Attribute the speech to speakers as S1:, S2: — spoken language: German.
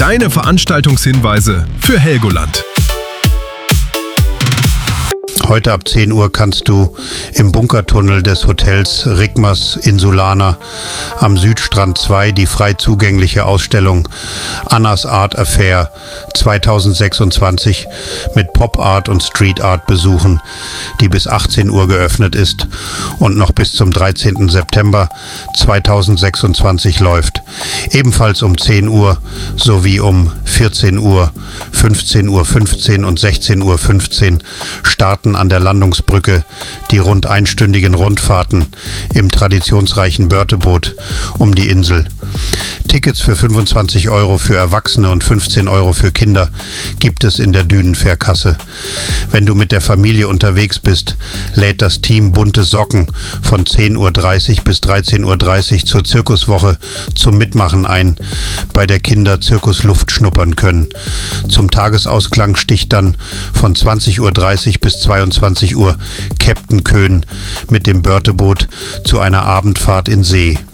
S1: Deine Veranstaltungshinweise für Helgoland.
S2: Heute ab 10 Uhr kannst du im Bunkertunnel des Hotels Rigmas Insulaner am Südstrand 2 die frei zugängliche Ausstellung Annas Art Affair 2026 mit Pop Art und Street Art besuchen, die bis 18 Uhr geöffnet ist und noch bis zum 13. September 2026 läuft. Ebenfalls um 10 Uhr sowie um 14 Uhr, 15:15 Uhr und 16:15 Uhr starten an der Landungsbrücke die rund einstündigen Rundfahrten im traditionsreichen Börteboot um die Insel. Tickets für 25 € für Erwachsene und 15 € für Kinder gibt es in der Dünenfährkasse. Wenn du mit der Familie unterwegs bist, lädt das Team Bunte Socken von 10:30 Uhr bis 13:30 Uhr zur Zirkuswoche zum Mitmachen ein, bei der Kinder Zirkusluft schnuppern können. Zum Tagesausklang sticht dann von 20:30 Uhr bis 22 Uhr Captain Köhn mit dem Börteboot zu einer Abendfahrt in See.